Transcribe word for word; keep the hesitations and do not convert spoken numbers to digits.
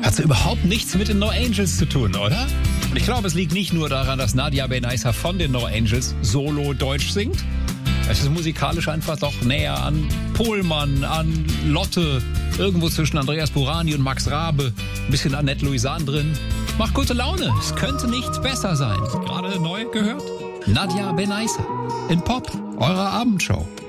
Hat so überhaupt nichts mit den No Angels zu tun, oder? Und ich glaube, es liegt nicht nur daran, dass Nadia Benaissa von den No Angels solo Deutsch singt. Es ist musikalisch einfach doch näher an Pohlmann, an Lotte, irgendwo zwischen Andreas Burani und Max Rabe, ein bisschen Annette Louisanne drin. Macht gute Laune, es könnte nicht besser sein. Gerade neu gehört? Nadia Benaissa in Pop, eurer Abendshow.